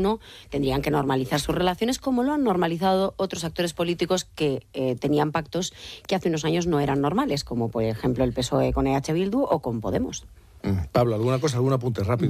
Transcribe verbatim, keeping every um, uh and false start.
uno tendrían que normalizar sus relaciones como lo han normalizado otros actores políticos que eh, tenían pactos que hace unos años no eran normales, como por ejemplo el P S O E con E H Bildu o con Podemos. Pablo, ¿alguna cosa, algún apunte rápido?